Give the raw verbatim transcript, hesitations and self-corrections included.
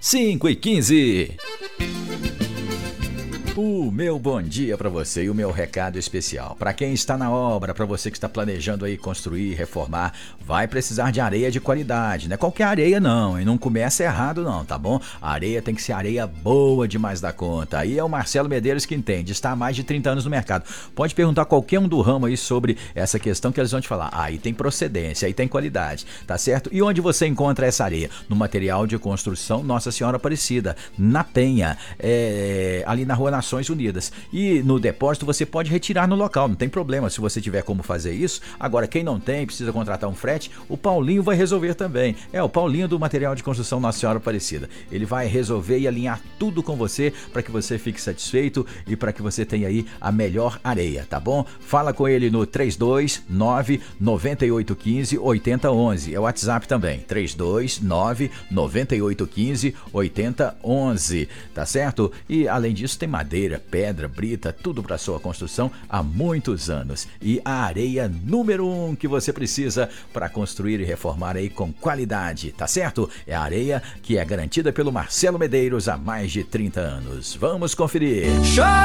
cinco e quinze. O meu bom dia para você e o meu recado especial. Para quem está na obra, para você que está planejando aí construir, reformar, vai precisar de areia de qualidade. Não é qualquer areia não, e não começa errado não, tá bom? A areia tem que ser areia boa demais da conta. Aí é o Marcelo Medeiros que entende, está há mais de trinta anos no mercado. Pode perguntar a qualquer um do ramo aí sobre essa questão que eles vão te falar. Aí tem procedência, aí tem qualidade, tá certo? E onde você encontra essa areia? No material de construção Nossa Senhora Aparecida, na Penha, é, ali na Rua Nações Unidas. E no depósito você pode retirar no local, não tem problema se você tiver como fazer isso. Agora, quem não tem, precisa contratar um frete, o Paulinho vai resolver também. É, o Paulinho do material de construção Nossa Senhora Aparecida. Ele vai resolver e alinhar tudo com você para que você fique satisfeito e para que você tenha aí a melhor areia, tá bom? Fala com ele no três dois nove, nove oito um cinco, oito zero um um. É o WhatsApp também, três dois nove, nove oito um cinco, oito zero um um, tá certo? E além disso tem madeira, pedra, brita, tudo para sua construção há muitos anos. E a areia número um que você precisa para construir e reformar aí com qualidade, tá certo? É a areia que é garantida pelo Marcelo Medeiros há mais de trinta anos. Vamos conferir.